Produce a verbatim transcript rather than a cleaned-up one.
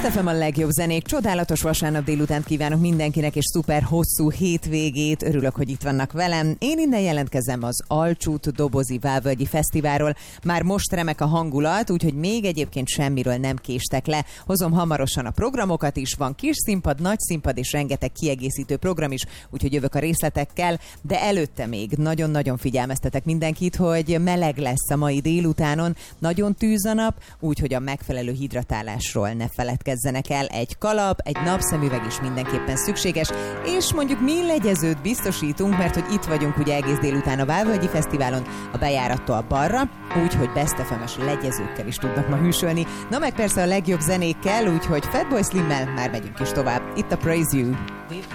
Best ef em a legjobb zenék. Csodálatos vasárnap délután kívánok mindenkinek, és szuper hosszú hétvégét. Örülök, hogy itt vannak velem. Én innen jelentkezem az Alcsút Dobozi Vávölgyi Fesztiválról. Már most remek a hangulat, úgyhogy még egyébként semmiről nem késtek le. Hozom hamarosan a programokat is. Van kis színpad, nagy színpad és rengeteg kiegészítő program is, úgyhogy jövök a részletekkel. De előtte még nagyon-nagyon figyelmeztetek mindenkit, hogy meleg lesz a mai délutánon. Nagyon tűz a nap, úgyhogy a megfelelő hidratálásról ne feledkezzenek el. Egy kalap, egy napszemüveg is mindenképpen szükséges, és mondjuk mi legyezőt biztosítunk, mert hogy itt vagyunk ugye egész délután a Vávölgyi Fesztiválon, a bejárattól balra, úgyhogy Best ef em-es legyezőkkel is tudnak ma hűsölni. Na meg persze a legjobb zenékkel, úgyhogy Fatboy Slimmel már megyünk is tovább. Itt a Praise You.